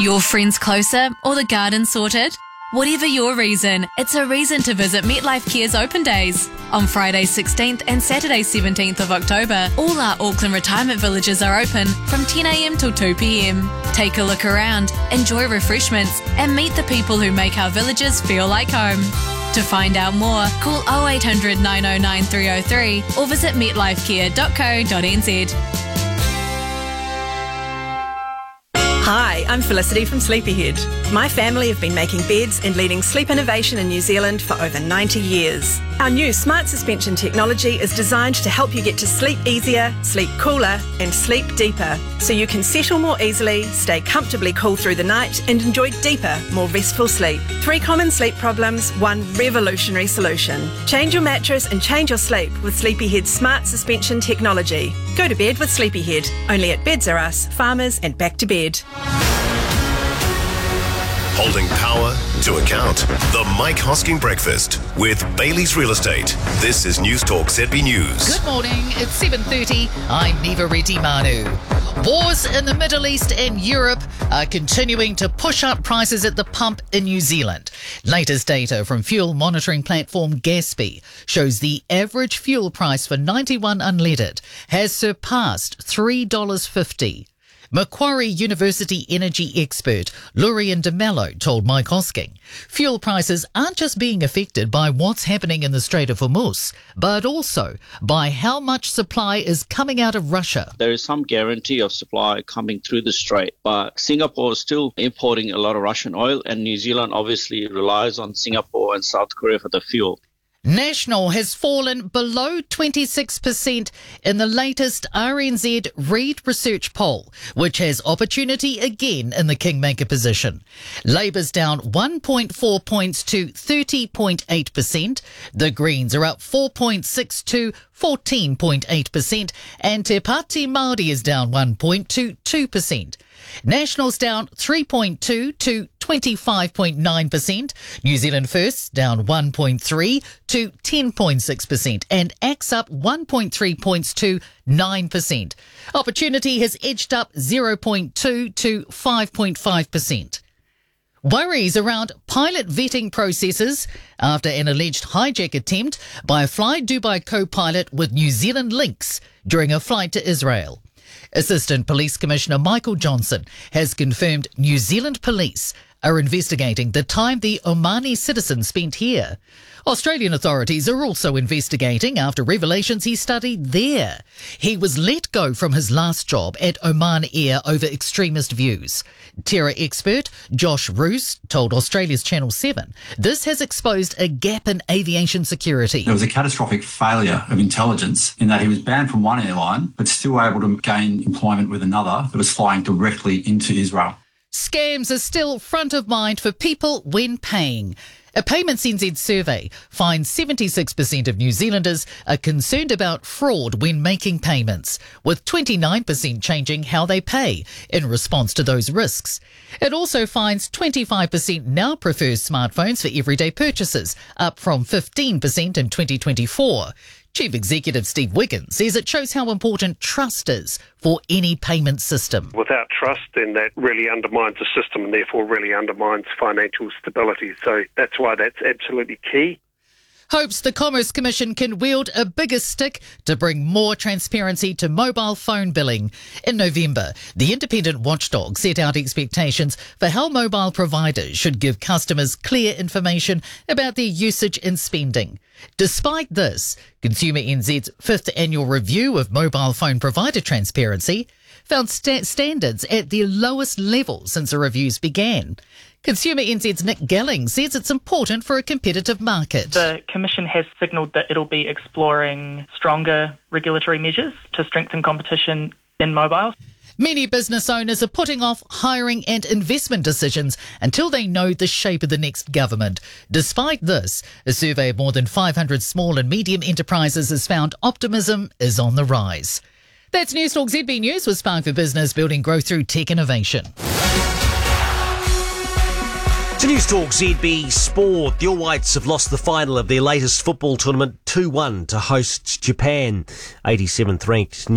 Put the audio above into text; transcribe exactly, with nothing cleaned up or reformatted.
Your friends closer or the garden sorted? Whatever your reason, it's a reason to visit MetLife Care's open days. On Friday sixteenth and Saturday seventeenth of October, all our Auckland retirement villages are open from ten a m till two p m. Take a look around, enjoy refreshments, and meet the people who make our villages feel like home. To find out more, call oh eight hundred, nine oh nine, three oh three or visit metlifecare dot co dot n z. Hi, I'm Felicity from Sleepyhead. My family have been making beds and leading sleep innovation in New Zealand for over ninety years. Our new smart suspension technology is designed to help you get to sleep easier, sleep cooler, and sleep deeper, so you can settle more easily, stay comfortably cool through the night, and enjoy deeper, more restful sleep. Three common sleep problems, one revolutionary solution. Change your mattress and change your sleep with Sleepyhead's smart suspension technology. Go to bed with Sleepyhead, only at Beds R Us, Farmers, and Back to Bed. Holding power to account. The Mike Hosking Breakfast with Bailey's Real Estate. This is News Talk Z B News. Good morning, it's seven thirty. I'm Neva Reddy Manu. Wars in the Middle East and Europe are continuing to push up prices at the pump in New Zealand. Latest data from fuel monitoring platform Gaspy shows the average fuel price for ninety-one unleaded has surpassed three dollars fifty. Macquarie University energy expert Lurian De Mello told Mike Hosking, fuel prices aren't just being affected by what's happening in the Strait of Hormuz, but also by how much supply is coming out of Russia. There is some guarantee of supply coming through the strait, but Singapore is still importing a lot of Russian oil, and New Zealand obviously relies on Singapore and South Korea for the fuel. National has fallen below twenty-six percent in the latest R N Z Reid Research poll, which has opportunity again in the kingmaker position. Labour's down one point four points to thirty point eight percent. The Greens are up four point six to fourteen point eight percent. And Te Pāti Māori is down one point to two percent. National's down three point two to twenty-five point nine percent. New Zealand First's down one point three to ten point six percent. And A C T's up one point three points to nine percent. Opportunity has edged up zero point two to five point five percent. Worries around pilot vetting processes after an alleged hijack attempt by a Fly Dubai co-pilot with New Zealand links during a flight to Israel. Assistant Police Commissioner Michael Johnson has confirmed New Zealand Police are investigating the time the Omani citizen spent here. Australian authorities are also investigating after revelations he studied there. He was let go from his last job at Oman Air over extremist views. Terror expert Josh Roos told Australia's Channel seven this has exposed a gap in aviation security. There was a catastrophic failure of intelligence in that he was banned from one airline but still able to gain employment with another that was flying directly into Israel. Scams are still front of mind for people when paying. A Payments N Z survey finds seventy-six percent of New Zealanders are concerned about fraud when making payments, with twenty-nine percent changing how they pay in response to those risks. It also finds twenty-five percent now prefers smartphones for everyday purchases, up from fifteen percent in twenty twenty-four. Chief Executive Steve Wiggins says it shows how important trust is for any payment system. Without trust, then that really undermines the system and therefore really undermines financial stability. So that's why that's absolutely key. Hopes the Commerce Commission can wield a bigger stick to bring more transparency to mobile phone billing. In November, the independent watchdog set out expectations for how mobile providers should give customers clear information about their usage and spending. Despite this, Consumer N Z's fifth annual review of mobile phone provider transparency found sta- standards at their lowest level since the reviews began. Consumer N Z's Nick Gelling says it's important for a competitive market. The Commission has signalled that it'll be exploring stronger regulatory measures to strengthen competition in mobile. Many business owners are putting off hiring and investment decisions until they know the shape of the next government. Despite this, a survey of more than five hundred small and medium enterprises has found optimism is on the rise. That's News Talk Z B News with Spark for Business, building growth through tech innovation. To News Talk Z B Sport, the All Whites have lost the final of their latest football tournament two one to host Japan. eighty-seventh ranked